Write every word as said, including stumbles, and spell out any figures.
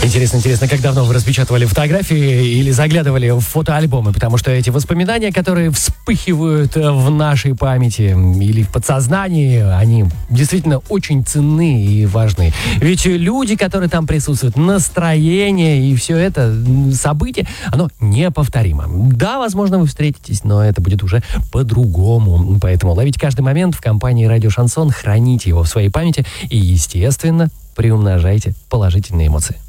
Интересно, интересно, как давно вы распечатывали фотографии или заглядывали в фотоальбомы, потому что эти воспоминания, которые вспыхивают в нашей памяти или в подсознании, они действительно очень ценны и важны. Ведь люди, которые там присутствуют, настроение и все это событие, оно неповторимо. Да, возможно, вы встретитесь, но это будет уже по-другому. Поэтому ловите каждый момент в компании «Радио Шансон», храните его в своей памяти и, естественно, приумножайте положительные эмоции.